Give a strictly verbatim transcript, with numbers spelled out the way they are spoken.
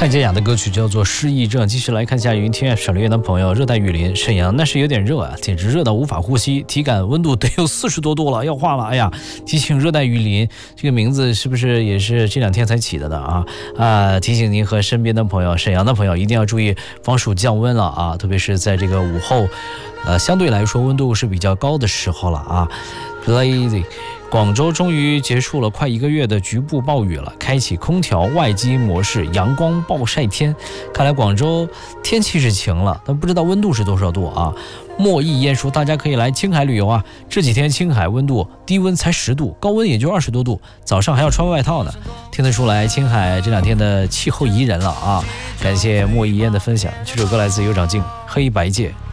蔡健雅的歌曲叫做《失忆症》。继续来看下云天省略的朋友，热带雨林沈阳那是有点热啊，简直热到无法呼吸，体感温度得有四十多度了，要化了。哎呀，提醒热带雨林这个名字是不是也是这两天才起的呢啊啊！提醒您和身边的朋友，沈阳的朋友一定要注意防暑降温了啊，特别是在这个午后，呃，相对来说温度是比较高的时候了啊。Lazy。广州终于结束了快一个月的局部暴雨了，开启空调外机模式，阳光暴晒天。看来广州天气是晴了，但不知道温度是多少度啊？莫忆烟说，大家可以来青海旅游啊，这几天青海温度低温才十度，高温也就二十多度，早上还要穿外套呢。听得出来，青海这两天的气候宜人了啊！感谢莫忆烟的分享，这首歌来自有长靖，黑白界。